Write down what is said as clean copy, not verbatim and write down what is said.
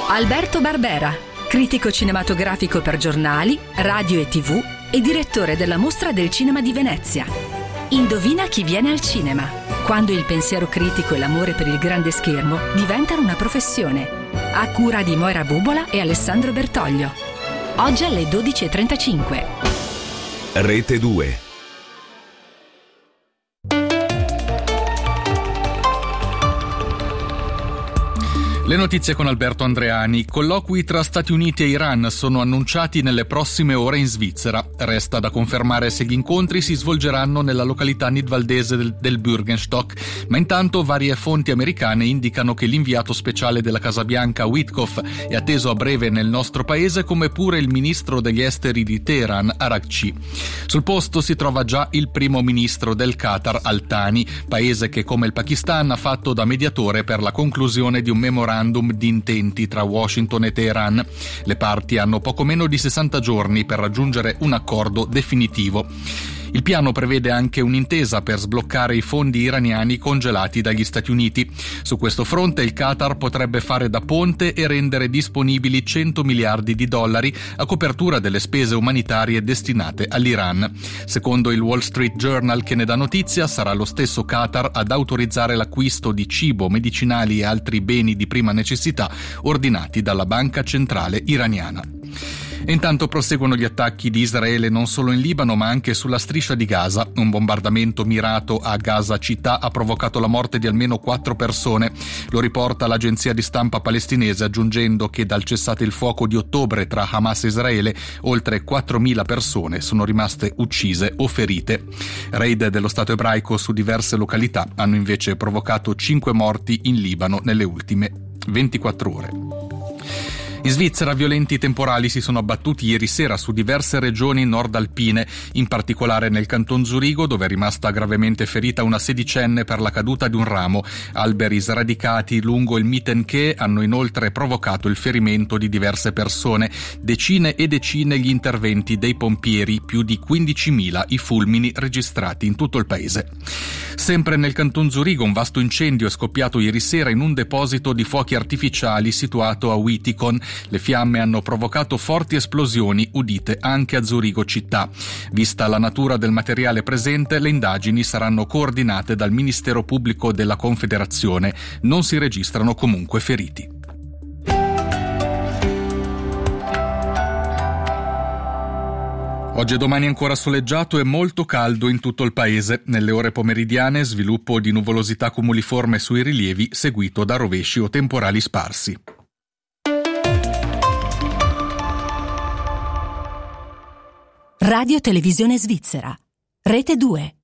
Alberto Barbera, critico cinematografico per giornali, radio e TV e direttore della Mostra del Cinema di Venezia. Indovina chi viene al cinema, quando il pensiero critico e l'amore per il grande schermo diventano una professione. A cura di Moira Bubola e Alessandro Bertoglio. Oggi alle 12:35. Rete 2. Le notizie con Alberto Andreani. Colloqui tra Stati Uniti e Iran sono annunciati nelle prossime ore in Svizzera. Resta da confermare se gli incontri si svolgeranno nella località nidvaldese del Bürgenstock, ma intanto varie fonti americane indicano che l'inviato speciale della Casa Bianca Witkoff è atteso a breve nel nostro paese, come pure il ministro degli esteri di Teheran Araghchi. Sul posto si trova già il primo ministro del Qatar Al Thani, paese che come il Pakistan ha fatto da mediatore per la conclusione di un memorandum di intenti tra Washington e Teheran. Le parti hanno poco meno di 60 giorni per raggiungere un accordo definitivo. Il piano prevede anche un'intesa per sbloccare i fondi iraniani congelati dagli Stati Uniti. Su questo fronte il Qatar potrebbe fare da ponte e rendere disponibili 100 miliardi di dollari a copertura delle spese umanitarie destinate all'Iran. Secondo il Wall Street Journal, che ne dà notizia, sarà lo stesso Qatar ad autorizzare l'acquisto di cibo, medicinali e altri beni di prima necessità ordinati dalla Banca Centrale Iraniana. E intanto proseguono gli attacchi di Israele non solo in Libano ma anche sulla striscia di Gaza. Un bombardamento mirato a Gaza città ha provocato la morte di almeno 4 persone. Lo riporta l'agenzia di stampa palestinese, aggiungendo che dal cessate il fuoco di ottobre tra Hamas e Israele oltre 4.000 persone sono rimaste uccise o ferite. Raid dello Stato ebraico su diverse località hanno invece provocato 5 morti in Libano nelle ultime 24 ore. In Svizzera violenti temporali si sono abbattuti ieri sera su diverse regioni nord-alpine, in particolare nel canton Zurigo, dove è rimasta gravemente ferita una sedicenne per la caduta di un ramo. Alberi sradicati lungo il Mittenke hanno inoltre provocato il ferimento di diverse persone. Decine e decine gli interventi dei pompieri, più di 15.000 i fulmini registrati in tutto il paese. Sempre nel canton Zurigo un vasto incendio è scoppiato ieri sera in un deposito di fuochi artificiali situato a Wittikon. Le fiamme hanno provocato forti esplosioni udite anche a Zurigo città. Vista la natura del materiale presente, le indagini saranno coordinate dal Ministero Pubblico della Confederazione. Non si registrano comunque feriti. Oggi e domani ancora soleggiato e molto caldo in tutto il paese. Nelle ore pomeridiane sviluppo di nuvolosità cumuliforme sui rilievi, seguito da rovesci o temporali sparsi. Radio Televisione Svizzera. Rete 2.